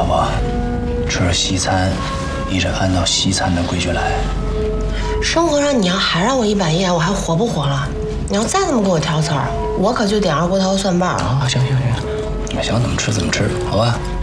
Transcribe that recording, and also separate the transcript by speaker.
Speaker 1: 好不好？吃西餐，一直按照西餐的规矩来。
Speaker 2: 生活上你要还让我一板一眼，我还活不活了？你要再这么给我挑刺儿，我可就点二锅头蒜瓣了。
Speaker 1: 啊，行，你们想怎么吃怎么吃，好吧？